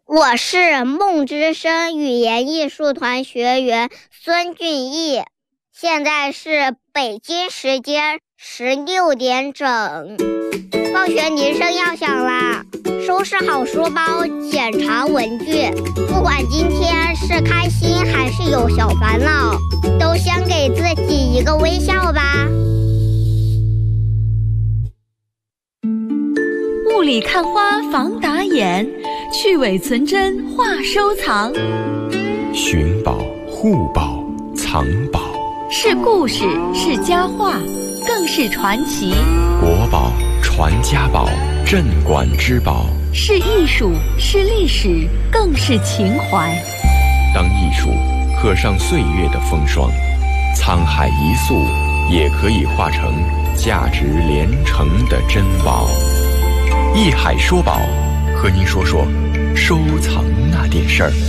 我是梦之声语言艺术团学员孙俊毅，现在是北京时间16点整。放学铃声要响啦，收拾好书包，检查文具。不管今天是开心还是有小烦恼，都先给自己一个微笑吧。 雾里看花防打眼，去伪存真话收藏。 寻宝、护宝、藏宝， 是故事，是佳话，更是传奇。 国宝、传家宝、镇馆之宝， 是艺术，是历史，更是情怀。 当艺术刻上岁月的风霜，沧海一粟也可以化成价值连城的珍宝。艺海说宝，和您说说收藏那点事儿。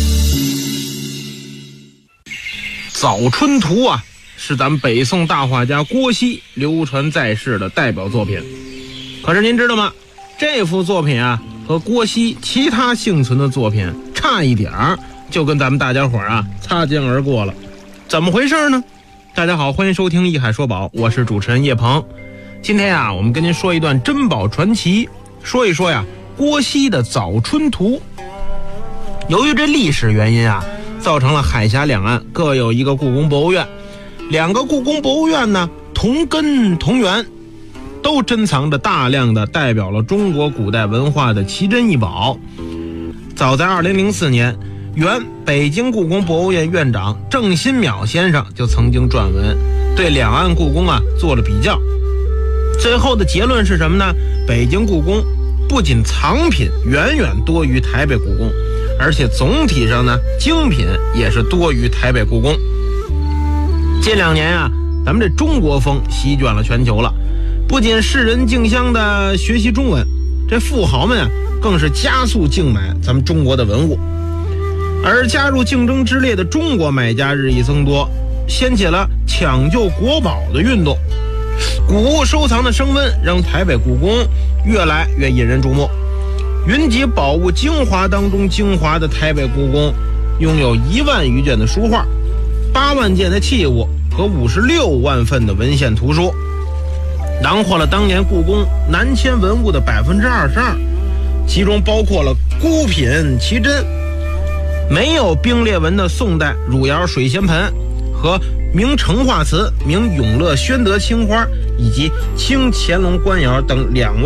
早春图啊，是咱们北宋大画家郭熙流传在世的代表作品。可是您知道吗？这幅作品啊，和郭熙其他幸存的作品差一点儿，就跟咱们大家伙啊擦肩而过了。怎么回事呢？大家好，欢迎收听艺海说宝，我是主持人叶鹏。今天啊，我们跟您说一段珍宝传奇，说一说呀郭熙的早春图。由于这历史原因啊，造成了海峡两岸各有一个故宫博物院，两个故宫博物院呢同根同源，都珍藏着大量的代表了中国古代文化的奇珍异宝。早在2004年，原北京故宫博物院院长郑新淼先生就曾经撰文，对两岸故宫啊做了比较。最后的结论是什么呢？北京故宫不仅藏品远远多于台北故宫，而且总体上呢精品也是多于台北故宫。近2年啊，咱们这中国风席卷了全球了，不仅世人竞相的学习中文，这富豪们啊更是加速竞买咱们中国的文物。而加入竞争之列的中国买家日益增多，掀起了抢救国宝的运动。古物收藏的升温让台北故宫越来越引人注目。云集宝物精华当中精华的台北故宫，拥有1万余件的书画、8万件的器物和56万份的文献图书，囊括了当年故宫南迁文物的22%，其中包括了孤品奇珍。没有冰裂纹的宋代汝窑水仙盆和明成化瓷、明永乐宣德青花以及清乾隆官窑等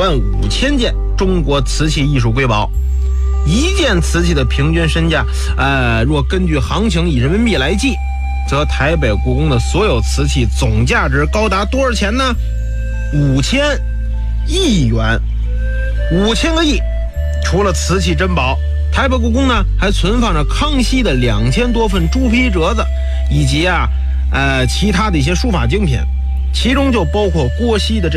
25000件中国瓷器艺术瑰宝。一件瓷器的平均身价，若根据行情以人民币来计，则台北故宫的所有瓷器总价值高达多少钱呢？5000亿元，5000个亿。除了瓷器珍宝，台北故宫呢还存放着康熙的2000多份猪皮折子，以及其他的一些书法精品，其中就包括郭熙的这